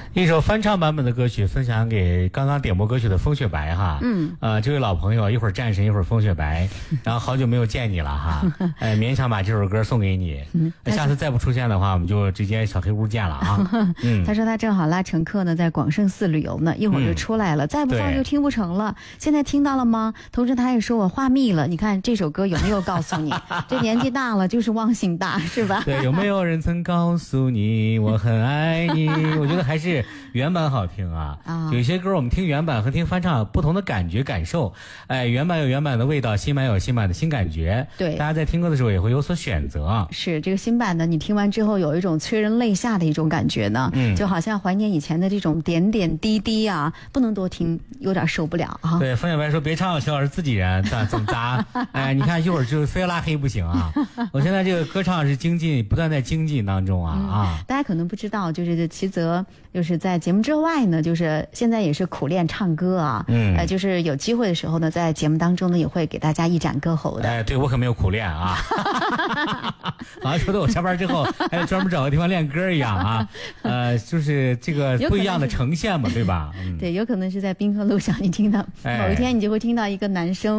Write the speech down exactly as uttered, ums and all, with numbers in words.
一首翻唱版本的歌曲分享给刚刚点播歌曲的风雪白哈。嗯，呃，这位老朋友，一会儿战神，一会儿风雪白，然后好久没有见你了哈，呃，勉强把这首歌送给你。嗯，下次再不出现的话，我们就直接小黑屋见了啊。 嗯，他说他正好拉乘客呢，在广胜寺旅游呢，一会儿就出来了，嗯、再不放就听不成了。现在听到了吗？同时他也说我话密了，你看这首歌有没有告诉你，这年纪大了就是忘性大，是吧？ 对，有没有人曾告诉你我很爱你？我觉得还是原版好听啊。啊，有一些歌我们听原版和听翻唱不同的感觉感受。哎，原版有原版的味道，新版有新版的新感觉。 对， 大家在听歌的时候也会有所选择。 是这个新版的，你听完之后有一种催人泪下的一种感觉呢，嗯，就好像怀念以前的这种点点滴滴啊，不能多听，有点受不了啊。 对，风小白说别唱了，徐老师自己人，咋怎么砸？哎，你看一会儿就非要拉黑不行啊！我现在这个歌唱是精进，不断在精进当中啊、嗯、啊！ 大家可能不知道，就是这齐泽就是在节目之外呢，就是现在也是苦练唱歌啊，嗯，呃，就是有机会的时候呢，在节目当中呢，也会给大家一展歌喉的。 哎，对我可没有苦练啊，好像说的我下班之后还得专门找个地方练歌一样啊，呃，就是这个不一样的呈现嘛，对吧？ 嗯、对，有可能是在滨河路上，你听到某一天你就会听到一个男生。